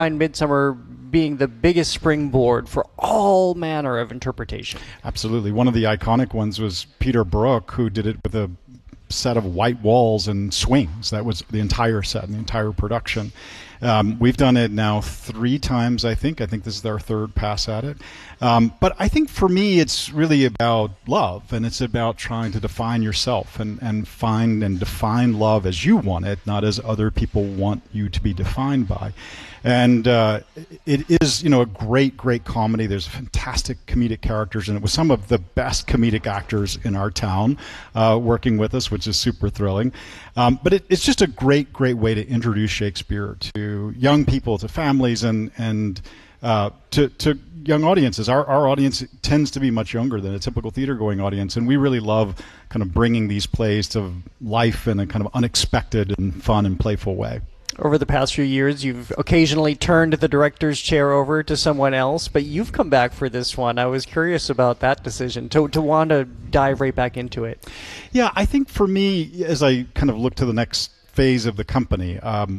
Midsummer being the biggest springboard for all manner of interpretation. Absolutely. One of the iconic ones was Peter Brook, who did it with a set of white walls and swings. That was the entire set and the entire production. We've done it now 3 times, I think. I think this is our 3rd pass at it. But I think for me, it's really about love, and it's about trying to define yourself and find and define love as you want it, not as other people want you to be defined by. And it is, a great, great comedy. There's fantastic comedic characters in it with some of the best comedic actors in our town working with us, which is super thrilling. But it's just a great, great way to introduce Shakespeare to young people, to families, and to young audiences. Our audience tends to be much younger than a typical theater-going audience, and we really love kind of bringing these plays to life in a kind of unexpected and fun and playful way. Over the past few years, you've occasionally turned the director's chair over to someone else, but you've come back for this one. I was curious about that decision, to want to dive right back into it. Yeah, I think for me, as I kind of look to the next phase of the company,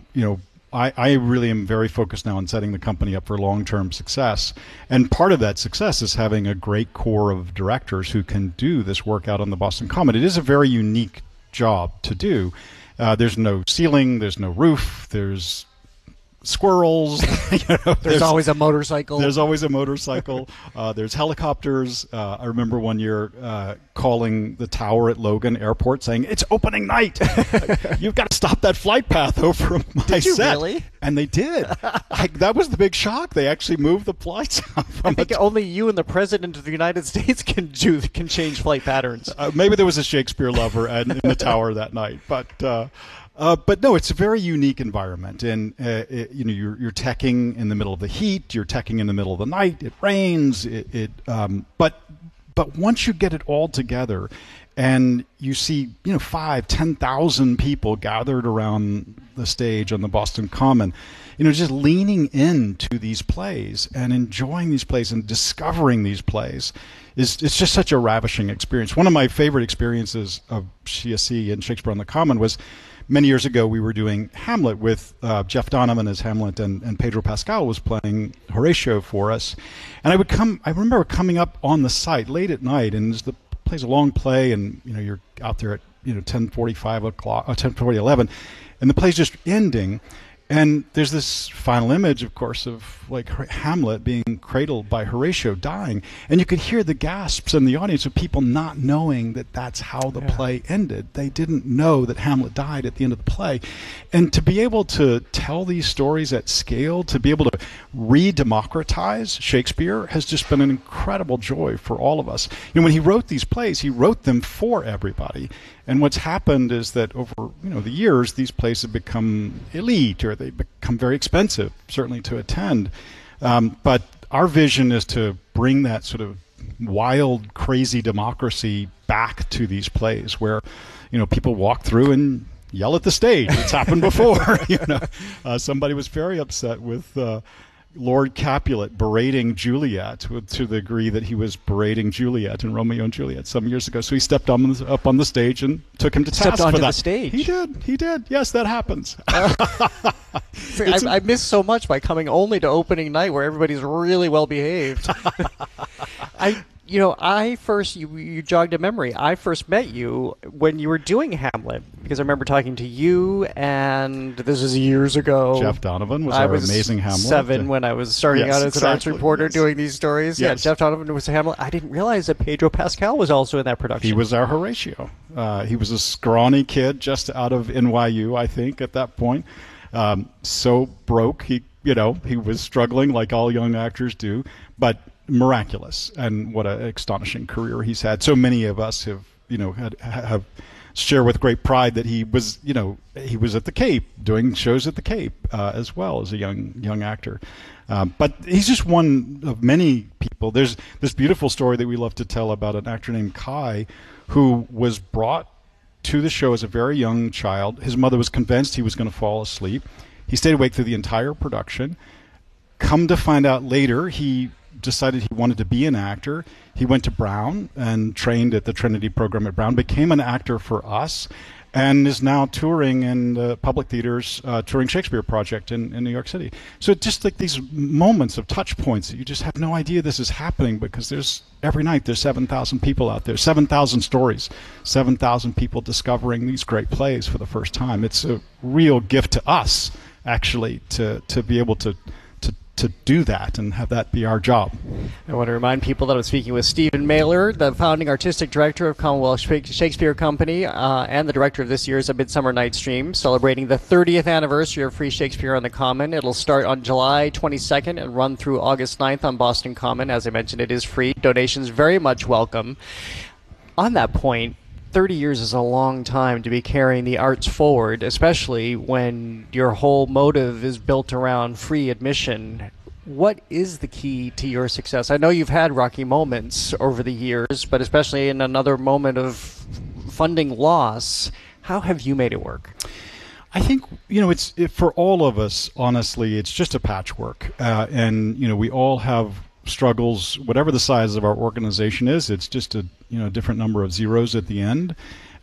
I really am very focused now on setting the company up for long-term success. And part of that success is having a great core of directors who can do this work out on the Boston Common. It is a very unique job to do. There's no ceiling, there's no roof, there's squirrels. There's always a motorcycle. There's always a motorcycle. There's helicopters. I remember one year calling the tower at Logan Airport saying, "It's opening night. You've got to stop that flight path over my Did you set." Really? And they did. That was the big shock. They actually moved the flights. I think only you and the President of the United States can change flight patterns. Maybe there was a Shakespeare lover in the tower that night, but no, it's a very unique environment, and you're teching in the middle of the heat, you're teching in the middle of the night, it rains, but once you get it all together, and you see 5,000-10,000 people gathered around the stage on the Boston Common, just leaning into these plays and enjoying these plays and discovering these plays, it's just such a ravishing experience. One of my favorite experiences of CSC and Shakespeare on the Common was many years ago. We were doing Hamlet with Jeff Donovan as Hamlet, and Pedro Pascal was playing Horatio for us. And I remember coming up on the site late at night, and the play's a long play, and you're out there at 10:45 o'clock, 10:40, 11, and the play's just ending. And there's this final image, of course, of like Hamlet being cradled by Horatio dying. And you could hear the gasps in the audience of people not knowing that that's how the play ended. They didn't know that Hamlet died at the end of the play. And to be able to tell these stories at scale, to be able to re-democratize Shakespeare has just been an incredible joy for all of us. When he wrote these plays, he wrote them for everybody. And what's happened is that over the years, these plays have become elite, or they become very expensive, certainly to attend. But our vision is to bring that sort of wild, crazy democracy back to these plays, where people walk through and yell at the stage. It's happened before. Somebody was very upset with Lord Capulet berating Juliet to the degree that he was berating Juliet in Romeo and Juliet some years ago. So he stepped up on the stage and took him to task for that. Stepped onto the stage. He did. Yes, that happens. I missed so much by coming only to opening night where everybody's really well behaved. You jogged a memory. I first met you when you were doing Hamlet, because I remember talking to you, and this was years ago. Jeff Donovan was our amazing Hamlet. I was 7 when I was starting out as an arts reporter doing these stories. Yes. Yeah, Jeff Donovan was Hamlet. I didn't realize that Pedro Pascal was also in that production. He was our Horatio. He was a scrawny kid just out of NYU, I think, at that point. So broke, he was struggling like all young actors do, but miraculous, and what an astonishing career he's had. So many of us have share with great pride that he was at the Cape doing shows at the Cape as well as a young actor. But he's just one of many people. There's this beautiful story that we love to tell about an actor named Kai, who was brought to the show as a very young child. His mother was convinced he was going to fall asleep. He stayed awake through the entire production. Come to find out later, he decided he wanted to be an actor. He went to Brown and trained at the Trinity program at Brown, became an actor for us, and is now touring in the public theaters, touring Shakespeare Project in New York City. So just like these moments of touch points that you just have no idea this is happening, because every night there's 7,000 people out there, 7,000 stories, 7,000 people discovering these great plays for the first time. It's a real gift to us, actually, to be able to do that and have that be our job. I want to remind people that I'm speaking with Stephen Mailer, the founding artistic director of Commonwealth Shakespeare Company and the director of this year's A Midsummer Night's Dream, celebrating the 30th anniversary of Free Shakespeare on the Common. It'll start on July 22nd and run through August 9th on Boston Common. As I mentioned, it is free. Donations very much welcome. On that point, 30 years is a long time to be carrying the arts forward, especially when your whole motive is built around free admission. What is the key to your success? I know you've had rocky moments over the years, but especially in another moment of funding loss, how have you made it work? I think, for all of us, honestly, it's just a patchwork. And we all have struggles, whatever the size of our organization is. It's just a different number of zeros at the end.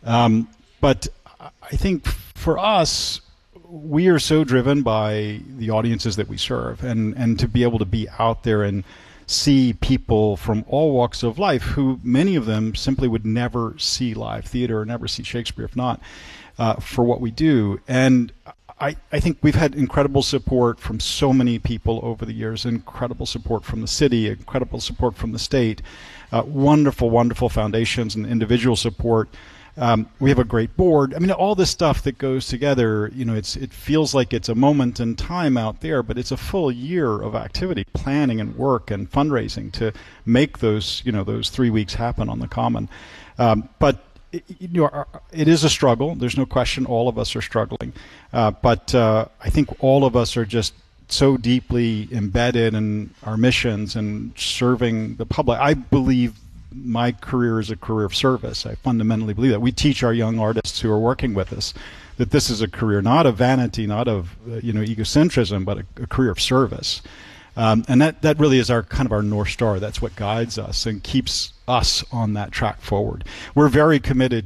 But I think for us, we are so driven by the audiences that we serve, and to be able to be out there and see people from all walks of life, who many of them simply would never see live theater or never see Shakespeare if not for what we do. And I think we've had incredible support from so many people over the years, incredible support from the city, incredible support from the state, wonderful, wonderful foundations and individual support. We have a great board. I mean, all this stuff that goes together, it feels like it's a moment in time out there, but it's a full year of activity, planning and work and fundraising to make those 3 weeks happen on the Common. But it is a struggle. There's no question. All of us are struggling. But I think all of us are just so deeply embedded in our missions and serving the public. I believe my career is a career of service. I fundamentally believe that. We teach our young artists who are working with us that this is a career not of vanity, not of egocentrism, but a career of service. And that really is our North Star. That's what guides us and keeps us on that track forward. We're very committed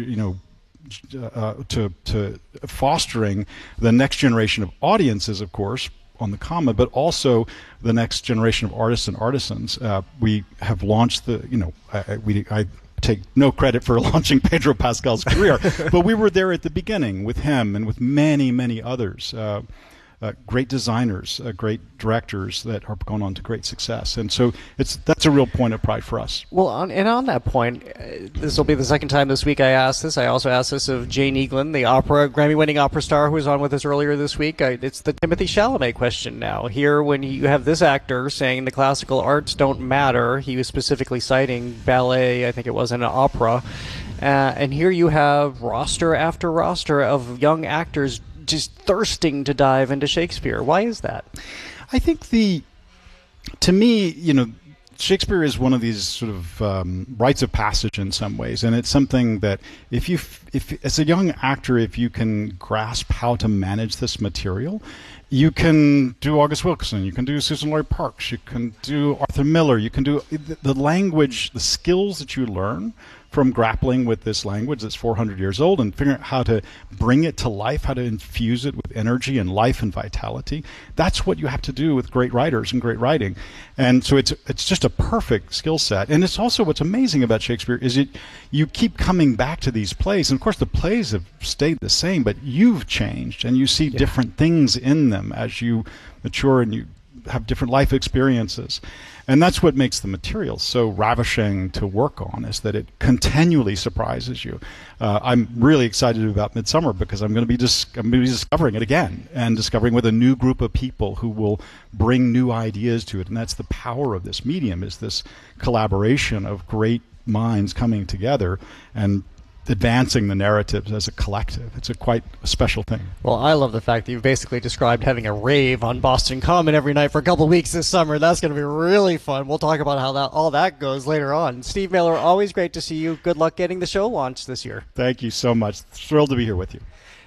to fostering the next generation of audiences, of course, on the Common, but also the next generation of artists and artisans. We have launched I take no credit for launching Pedro Pascal's career, but we were there at the beginning with him and with many, many others. Great designers, great directors that are going on to great success, and so that's a real point of pride for us. Well, on that point, this will be the second time this week I asked this. I also asked this of Jane Eaglin, the Grammy-winning opera star who was on with us earlier this week. It's the Timothée Chalamet question now. Here, when you have this actor saying the classical arts don't matter, he was specifically citing ballet, I think it was, in an opera, and here you have roster after roster of young actors just thirsting to dive into Shakespeare. Why is that? I think to me, Shakespeare is one of these sort of rites of passage in some ways, and it's something that if as a young actor, if you can grasp how to manage this material, you can do August Wilson, you can do Susan Lloyd Parks, you can do Arthur Miller, you can do the language, the skills that you learn from grappling with this language that's 400 years old and figuring out how to bring it to life, how to infuse it with energy and life and vitality. That's what you have to do with great writers and great writing. And so it's just a perfect skill set. And it's also what's amazing about Shakespeare is you keep coming back to these plays. And of course the plays have stayed the same, but you've changed and you see different things in them as you mature and you have different life experiences. And that's what makes the material so ravishing to work on, is that it continually surprises you. I'm really excited about Midsummer because I'm going to be discovering it again and discovering with a new group of people who will bring new ideas to it. And that's the power of this medium, is this collaboration of great minds coming together and advancing the narratives as a collective. It's quite a special thing. Well, I love the fact that you've basically described having a rave on Boston Common every night for a couple of weeks this summer. That's going to be really fun. We'll talk about how all that goes later on. Steve Mailer, always great to see you. Good luck getting the show launched this year. Thank you so much. Thrilled to be here with you.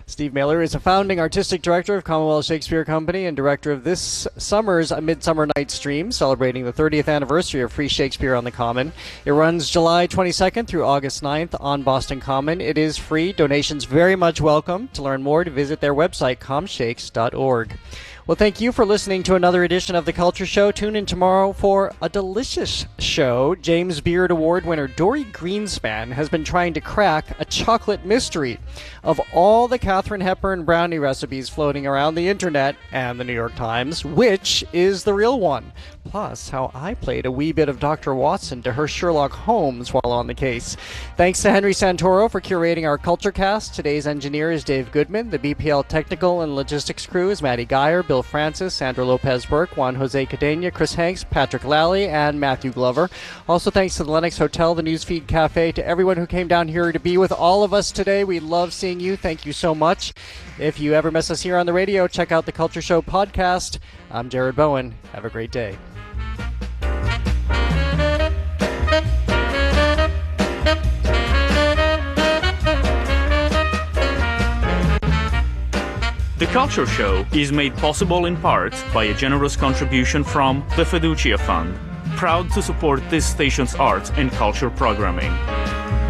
Steve Mailer is a founding artistic director of Commonwealth Shakespeare Company and director of this summer's A Midsummer Night's Stream, celebrating the 30th anniversary of Free Shakespeare on the Common. It runs July 22nd through August 9th on Boston Common. It is free. Donations very much welcome. To learn more, to visit their website, comshakes.org. Well, thank you for listening to another edition of The Culture Show. Tune in tomorrow for a delicious show. James Beard Award winner Dory Greenspan has been trying to crack a chocolate mystery. Of all the Katharine Hepburn brownie recipes floating around the internet and the New York Times, which is the real one? Plus, how I played a wee bit of Dr. Watson to her Sherlock Holmes while on the case. Thanks to Henry Santoro for curating our Culture Cast. Today's engineer is Dave Goodman. The BPL technical and logistics crew is Maddie Geyer, Bill Francis, Sandra Lopez-Burke, Juan Jose Cadena, Chris Hanks, Patrick Lally, and Matthew Glover. Also thanks to the Lennox Hotel, the Newsfeed Cafe, to everyone who came down here to be with all of us today. We love seeing you. Thank you so much. If you ever miss us here on the radio, check out the Culture Show podcast. I'm Jared Bowen. Have a great day. The Culture Show is made possible in part by a generous contribution from the Fiducia Fund, proud to support this station's arts and culture programming.